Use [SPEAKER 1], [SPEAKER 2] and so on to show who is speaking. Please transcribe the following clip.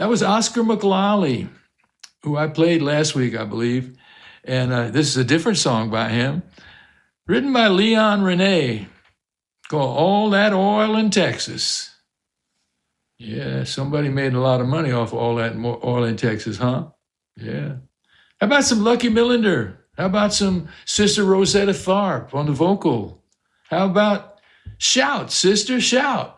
[SPEAKER 1] That was Oscar McLally, who I played last week, I believe. And this is a different song by him, written by Leon Rene, called All That Oil in Texas. Yeah, somebody made a lot of money off of all that oil in Texas, huh? Yeah. How about some Lucky Millinder? How about some Sister Rosetta Tharpe on the vocal? How about Shout, Sister, Shout?